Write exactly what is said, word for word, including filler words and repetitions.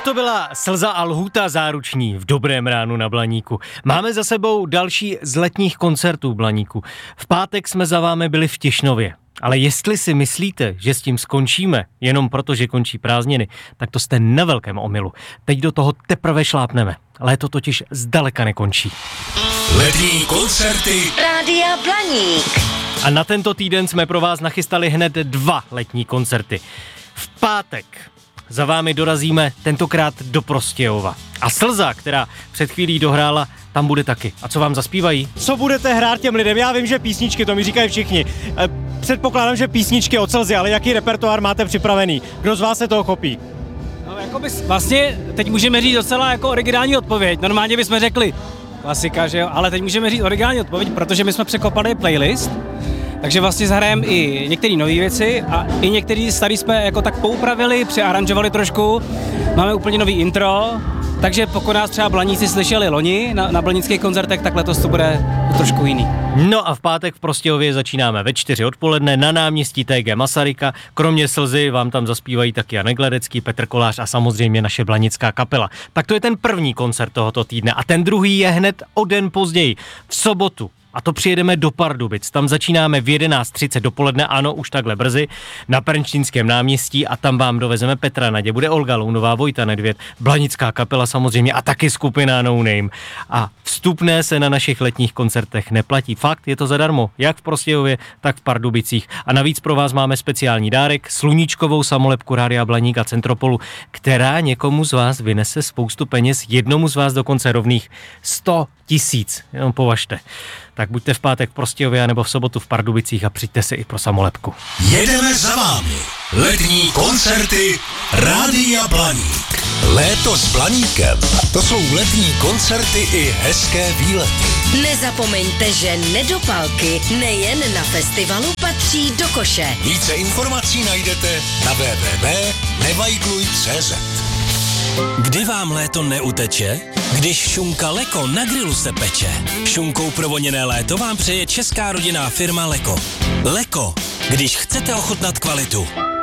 to byla Slza a lhůta záruční v Dobrém ránu na Blaníku. Máme za sebou další z letních koncertů Blaníku. V pátek jsme za vámi byli v Tišnově. Ale jestli si myslíte, že s tím skončíme, jenom proto, že končí prázdniny, tak to jste na velkém omylu. Teď do toho teprve šlápneme. Léto totiž zdaleka nekončí. Letní koncerty Rádia Blaník. A na tento týden jsme pro vás nachystali hned dva letní koncerty. V pátek za vámi dorazíme tentokrát do Prostějova. A Slza, která před chvílí dohrála, tam bude taky. A co vám zaspívají? Co budete hrát těm lidem? Já vím, že písničky, to mi říkají všichni. Předpokládám, že písničky od Slzy, ale jaký repertoár máte připravený? Kdo z vás se toho chopí? No, jako bys, vlastně teď můžeme říct docela jako originální odpověď. Normálně bychom řekli klasika, že jo, ale teď můžeme říct originální odpověď, protože my jsme překopali playlist, takže vlastně zahrajeme i některé nové věci a i některé staré jsme jako tak poupravili, přearanžovali trošku. Máme úplně nový intro, takže pokud nás třeba Blaníci slyšeli loni na, na blanických koncertech, tak letos to bude trošku jiný. No a v pátek v Prostějově začínáme ve čtyři odpoledne na náměstí T G Masaryka. Kromě Slzy vám tam zaspívají taky Janek Ledecký, Petr Kolář a samozřejmě naše blanická kapela. Tak to je ten první koncert tohoto týdne a ten druhý je hned o den později, v sobotu. A to přijedeme do Pardubic. Tam začínáme v jedenáct třicet dopoledne, ano, už takhle brzy, na Pernštínském náměstí a tam vám dovezeme Petra Nadě. Bude Olga Lounová, Vojta Nedvěd, blanická kapela samozřejmě a taky skupina No Name. A vstupné se na našich letních koncertech neplatí. Fakt, je to zadarmo, jak v Prostějově, tak v Pardubicích. A navíc pro vás máme speciální dárek, sluníčkovou samolepku Rádia Blaník a Centropolu, která někomu z vás vynese spoustu peněz, jednomu z vás dokonce rovných sto tisíc. Jenom považte. Tak buďte v pátek v Prostějově nebo v sobotu v Pardubicích a přijďte si i pro samolepku. jedeme za vámi. Letní koncerty Rádia Blaník. Léto s Blaníkem. To jsou letní koncerty i hezké výlety. Nezapomeňte, že nedopalky nejen na festivalu patří do koše. Více informací najdete na w w w tečka nevajgluj tečka cé zet. Kdy vám léto neuteče? Když šunka Leko na grilu se peče. Šunkou provoněné léto vám přeje česká rodinná firma Leko. Leko, když chcete ochutnat kvalitu.